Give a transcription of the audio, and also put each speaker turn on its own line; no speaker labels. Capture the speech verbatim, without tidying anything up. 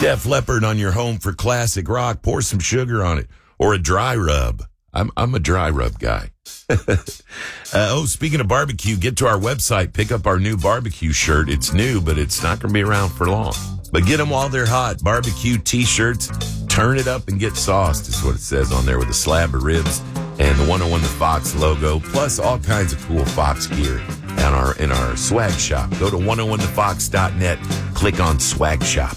Def Leppard on your home for classic rock. Pour some sugar on it. Or a dry rub. I'm I'm a dry rub guy. uh, oh, speaking of barbecue, get to our website. Pick up our new barbecue shirt. It's new, but it's not going to be around for long. But get them while they're hot. Barbecue T-shirts. Turn it up and get sauced is what it says on there with a slab of ribs and the one oh one The Fox logo, plus all kinds of cool Fox gear in our, in our swag shop. Go to one oh one the fox dot net. Click on swag shop.